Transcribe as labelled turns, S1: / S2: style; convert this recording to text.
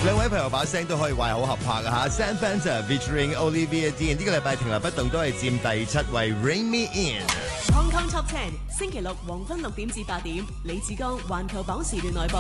S1: 兩位朋友把聲都可以話好合拍啊吓 Sam Fender featuring Olivia Dean 呢個禮拜停留不動都係佔第7位 Ring Me In。
S2: Hong Kong Top 10，星期六黃昏6點至8點，李志剛環球榜時段內播。